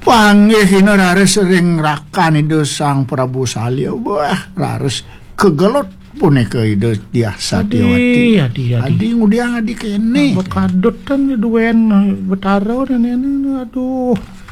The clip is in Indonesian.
panggihina rares sering rakan itu sang Prabu Salya wah rares kegelot punika ide Dyah Satyawati adi ngudiang adi kene bakadot kan duwen betara dan aduh